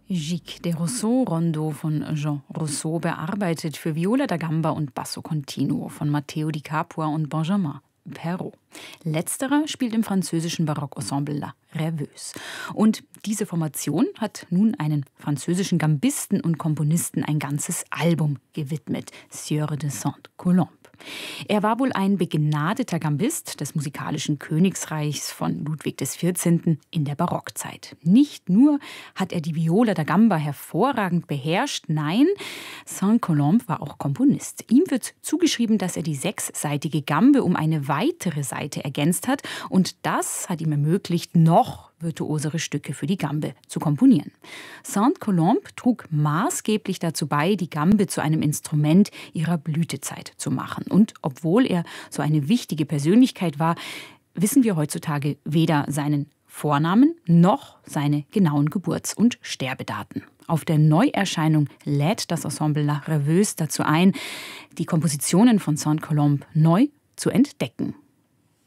Gic de Rousseau, Rondo von Jean Rousseau, bearbeitet für Viola da Gamba und Basso Continuo von Matteo di Capua und Benjamin Perrault. Letzterer spielt im französischen Barockensemble La Rêveuse. Und diese Formation hat nun einen französischen Gambisten und Komponisten ein ganzes Album gewidmet, Sieur de Saint-Colombe. Er war wohl ein begnadeter Gambist des musikalischen Königsreichs von Ludwig XIV. In der Barockzeit. Nicht nur hat er die Viola da Gamba hervorragend beherrscht, nein, Saint-Colombe war auch Komponist. Ihm wird zugeschrieben, dass er die 6-seitige Gambe um eine weitere Seite ergänzt hat und das hat ihm ermöglicht, noch virtuosere Stücke für die Gambe zu komponieren. Saint-Colombe trug maßgeblich dazu bei, die Gambe zu einem Instrument ihrer Blütezeit zu machen. Und obwohl er so eine wichtige Persönlichkeit war, wissen wir heutzutage weder seinen Vornamen noch seine genauen Geburts- und Sterbedaten. Auf der Neuerscheinung lädt das Ensemble La Rêveuse dazu ein, die Kompositionen von Saint-Colombe neu zu entdecken.